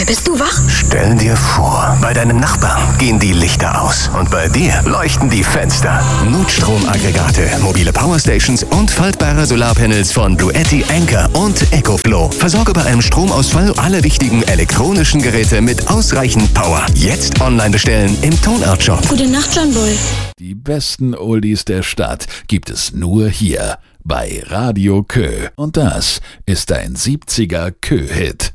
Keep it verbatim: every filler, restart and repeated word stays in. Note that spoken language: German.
Bist du wach? Stell dir vor, bei deinem Nachbarn gehen die Lichter aus und bei dir leuchten die Fenster. Notstromaggregate, mobile Powerstations und faltbare Solarpanels von Bluetti, Anker und EcoFlow. Versorge bei einem Stromausfall alle wichtigen elektronischen Geräte mit ausreichend Power. Jetzt online bestellen im Tonart Shop. Gute Nacht, John Boy. Die besten Oldies der Stadt gibt es nur hier bei Radio Kö. Und das ist ein siebziger Kö-Hit.